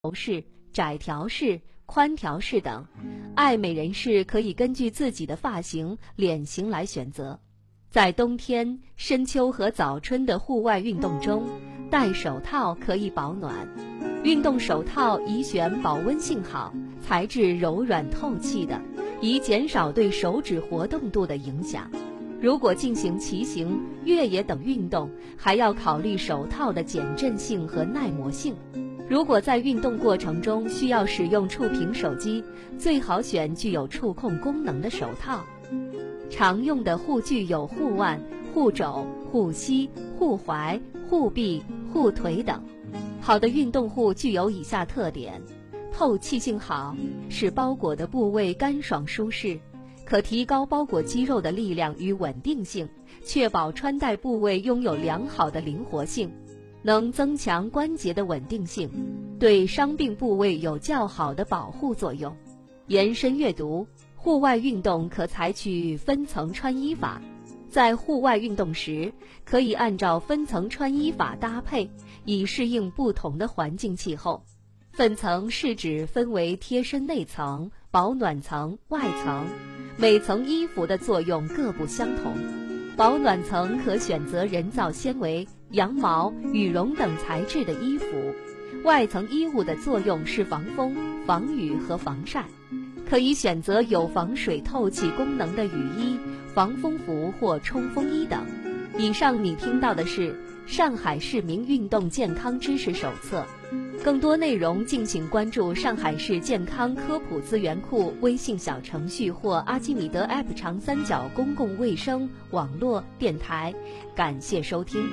式、窄条式、宽条式等，爱美人士可以根据自己的发型、脸型来选择。在冬天、深秋和早春的户外运动中，戴手套可以保暖。运动手套宜选保温性好、材质柔软透气的，以减少对手指活动度的影响。如果进行骑行、越野等运动，还要考虑手套的减震性和耐磨性。如果在运动过程中需要使用触屏手机，最好选具有触控功能的手套。常用的护具有护腕、护肘、护膝、护踝、护臂、护腿等。好的运动护具有以下特点：透气性好，使包裹的部位干爽舒适，可提高包裹肌肉的力量与稳定性，确保穿戴部位拥有良好的灵活性，能增强关节的稳定性，对伤病部位有较好的保护作用。延伸阅读，户外运动可采取分层穿衣法，在户外运动时，可以按照分层穿衣法搭配，以适应不同的环境气候。分层是指分为贴身内层、保暖层、外层，每层衣服的作用各不相同。保暖层可选择人造纤维、羊毛、羽绒等材质的衣服，外层衣物的作用是防风、防雨和防晒，可以选择有防水透气功能的雨衣、防风服或冲锋衣等。以上你听到的是上海市民运动健康知识手册，更多内容敬请关注上海市健康科普资源库微信小程序或阿基米德 App 长三角公共卫生网络电台。感谢收听。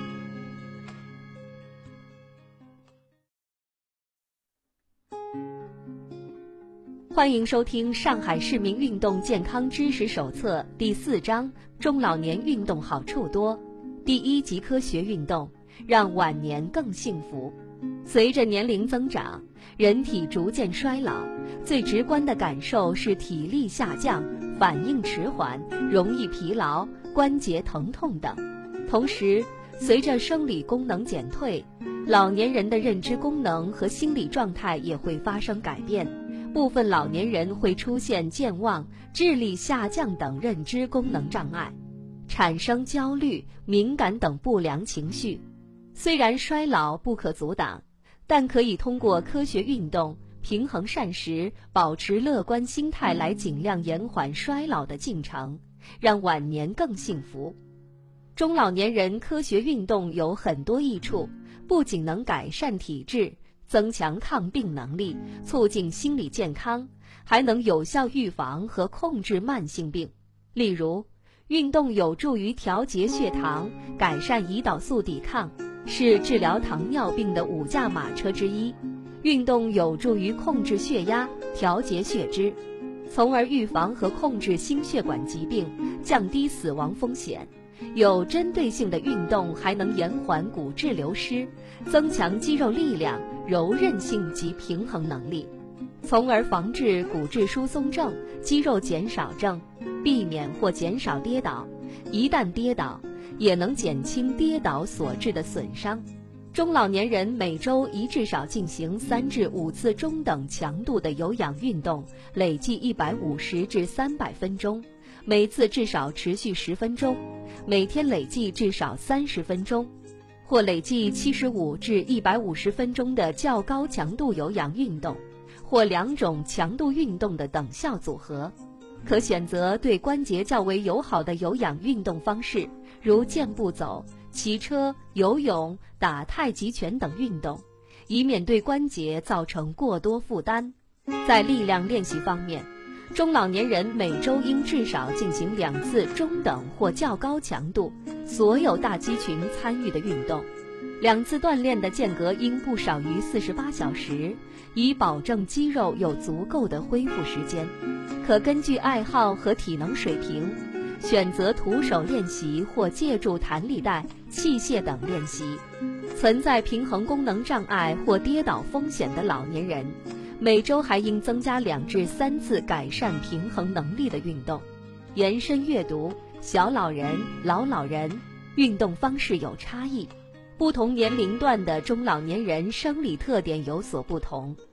欢迎收听上海市民运动健康知识手册第4章中老年运动好处多，第1级科学运动，让晚年更幸福。随着年龄增长，人体逐渐衰老，最直观的感受是体力下降、反应迟缓、容易疲劳、关节疼痛等。同时，随着生理功能减退，老年人的认知功能和心理状态也会发生改变。部分老年人会出现健忘、智力下降等认知功能障碍，产生焦虑、敏感等不良情绪。虽然衰老不可阻挡，但可以通过科学运动、平衡膳食、保持乐观心态来尽量延缓衰老的进程，让晚年更幸福。中老年人科学运动有很多益处，不仅能改善体质、增强抗病能力，促进心理健康，还能有效预防和控制慢性病。例如，运动有助于调节血糖，改善胰岛素抵抗，是治疗糖尿病的5驾马车之一。运动有助于控制血压，调节血脂，从而预防和控制心血管疾病，降低死亡风险。有针对性的运动还能延缓骨质流失，增强肌肉力量、柔韧性及平衡能力，从而防治骨质疏松症、肌肉减少症，避免或减少跌倒。一旦跌倒，也能减轻跌倒所致的损伤。中老年人每周宜至少进行3至5次中等强度的有氧运动，累计150至300分钟，每次至少持续10分钟，每天累计至少30分钟，或累计75至150分钟的较高强度有氧运动，或2种强度运动的等效组合。可选择对关节较为友好的有氧运动方式，如健步走、骑车、游泳、打太极拳等运动，以免对关节造成过多负担。在力量练习方面，中老年人每周应至少进行2次中等或较高强度、所有大肌群参与的运动，2次锻炼的间隔应不少于48小时，以保证肌肉有足够的恢复时间。可根据爱好和体能水平，选择徒手练习或借助弹力带、器械等练习。存在平衡功能障碍或跌倒风险的老年人，每周还应增加2至3次改善平衡能力的运动。延伸阅读，小老人、老老人运动方式有差异，不同年龄段的中老年人生理特点有所不同，